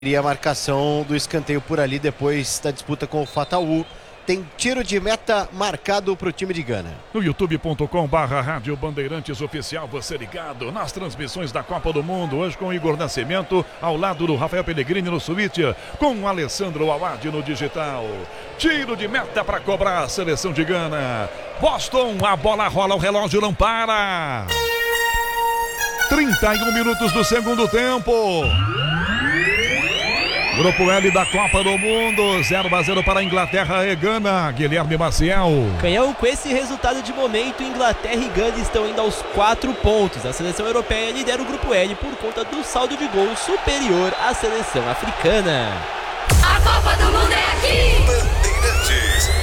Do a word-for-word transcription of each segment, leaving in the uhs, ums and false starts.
E a marcação do escanteio por ali depois da disputa com o Fataú. Tem tiro de meta marcado para o time de Gana. No youtube ponto com barra Rádio Bandeirantes Oficial, você ligado nas transmissões da Copa do Mundo. Hoje com Igor Nascimento, ao lado do Rafael Pellegrini no Switch, com o Alessandro Awad no digital. Tiro de meta para cobrar a seleção de Gana. Boston, a bola rola, o relógio não para. trinta e um minutos do segundo tempo. Grupo L da Copa do Mundo, zero a zero para a Inglaterra e Gana. Guilherme Maciel. Canhão, com esse resultado de momento, Inglaterra e Gana estão indo aos quatro pontos. A seleção europeia lidera o Grupo L por conta do saldo de gol superior à seleção africana. A Copa do Mundo é aqui! Bandeirantes.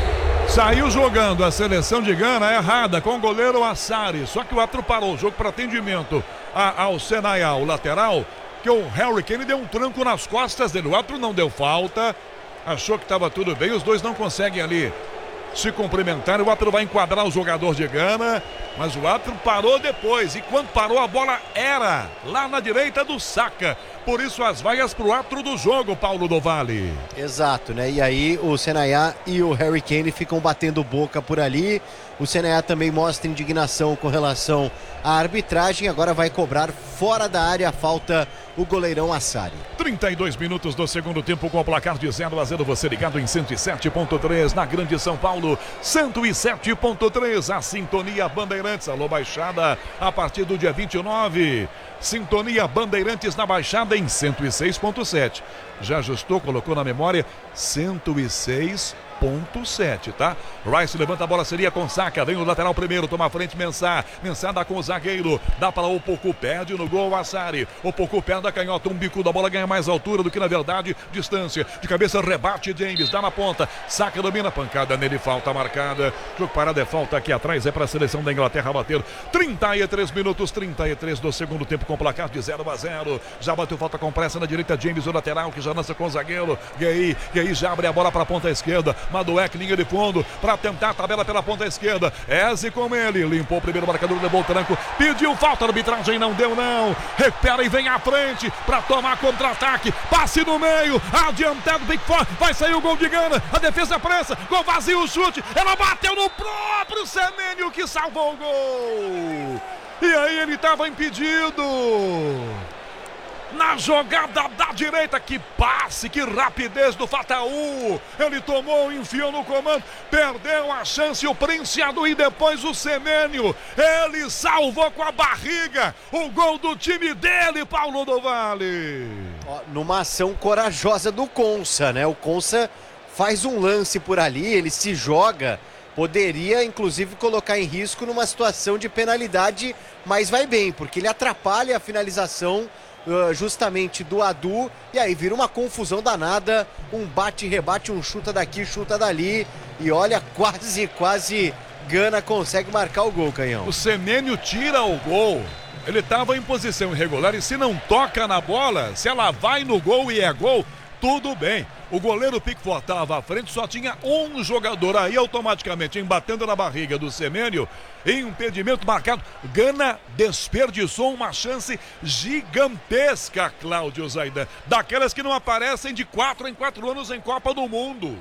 Saiu jogando a seleção de Gana errada com o goleiro Assari. Só que o árbitro parou o jogo para atendimento a, ao Senaya, o lateral, que o Harry Kane deu um tranco nas costas dele. O árbitro não deu falta, achou que estava tudo bem. Os dois não conseguem ali se cumprimentar. O árbitro vai enquadrar o jogador de Gana, mas o árbitro parou depois. E quando parou, a bola era lá na direita do Saka. Por isso as vaias para o árbitro do jogo, Paulo do Vale. Exato, né? E aí o Senaya e o Harry Kane ficam batendo boca por ali. O Senaya também mostra indignação com relação à arbitragem. Agora vai cobrar fora da área a falta o goleirão Assari. trinta e dois minutos do segundo tempo com o placar de zero a zero. Você ligado em cento e sete ponto três na Grande São Paulo. cento e sete ponto três, a Sintonia Bandeirantes. Alô, Baixada, a partir do dia vinte e nove. Sintonia Bandeirantes na Baixada em cento e seis ponto sete. Já ajustou, colocou na memória cento e seis ponto sete, tá? Rice levanta a bola, seria com Saka, vem no lateral primeiro, toma a frente Mensah, Mensah dá com o zagueiro, dá para o Opoku, perde no gol o Assari, Opoku perde a canhota, um bico da bola, ganha mais altura do que na verdade distância, de cabeça rebate James, dá na ponta, Saka domina, pancada nele, falta marcada, jogo parado é falta aqui atrás, é para a seleção da Inglaterra bater. Trinta e três minutos, trinta e três do segundo tempo com placar de zero a zero, já bateu falta com pressa na direita, James o lateral que já lança com o zagueiro, Gay, Gay já abre a bola para a ponta esquerda, Madueke, linha de fundo, para tentar a tabela pela ponta esquerda. Eze com ele, limpou o primeiro marcador, levou o tranco, pediu falta, a arbitragem não deu não. Recupera e vem à frente para tomar contra-ataque. Passe no meio, adiantado, Big Four, vai sair o gol de Gana. A defesa pressa, gol vazio, o chute. Ela bateu no próprio Semenyo que salvou o gol. E aí ele estava impedido. Na jogada da direita, que passe, que rapidez do Fataú. Ele tomou, enfiou no comando, perdeu a chance o Prince Adu e depois o Semenyo. Ele salvou com a barriga o gol do time dele, Paulo do Vale. Ó, numa ação corajosa do Konsa, né? O Konsa faz um lance por ali, ele se joga. Poderia, inclusive, colocar em risco numa situação de penalidade, mas vai bem, porque ele atrapalha a finalização Uh, justamente do Adu, e aí vira uma confusão danada, um bate-rebate, um chuta daqui, chuta dali, e olha, quase, quase Gana consegue marcar o gol, Canhão. O Semenyo tira o gol, ele estava em posição irregular, e se não toca na bola, se ela vai no gol e é gol, tudo bem. O goleiro Pickford estava à frente, só tinha um jogador aí, automaticamente embatendo na barriga do Semenyo, impedimento marcado. Gana desperdiçou uma chance gigantesca, Cláudio Zaidan, daquelas que não aparecem de quatro em quatro anos em Copa do Mundo.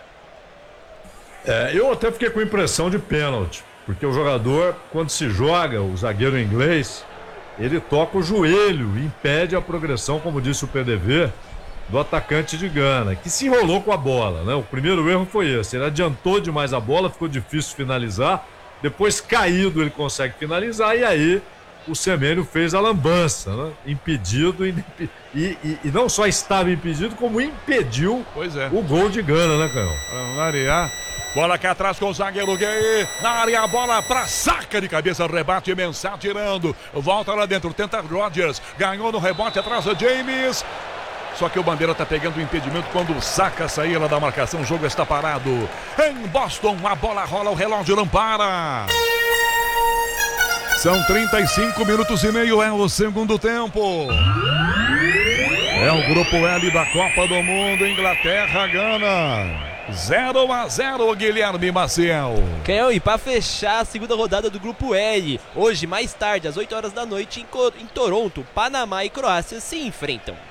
É, eu até fiquei com impressão de pênalti, porque o jogador, quando se joga, o zagueiro inglês, ele toca o joelho e impede a progressão, como disse o P D V, do atacante de Gana, que se enrolou com a bola, né? O primeiro erro foi esse, ele adiantou demais a bola, ficou difícil finalizar, depois caído ele consegue finalizar, e aí o Semenyo fez a lambança, né? Impedido, e, e, e não só estava impedido, como impediu pois é. o gol de Gana, né, Canhão? Vamos variar. Bola aqui atrás com o zagueiro Gay, na área a bola pra Saka de cabeça, rebate, Mensah tirando, volta lá dentro, tenta Rodgers, ganhou no rebote atrás do James. Só que o Bandeira está pegando o impedimento quando o Saka sair lá da marcação. O jogo está parado. Em Boston, a bola rola, o relógio não para. São trinta e cinco minutos e meio, é o segundo tempo. É o grupo L da Copa do Mundo, Inglaterra, Gana. zero a zero, Guilherme Maciel. Canhão, e para fechar a segunda rodada do grupo L, hoje mais tarde, às oito horas da noite, em, em Toronto, Panamá e Croácia se enfrentam.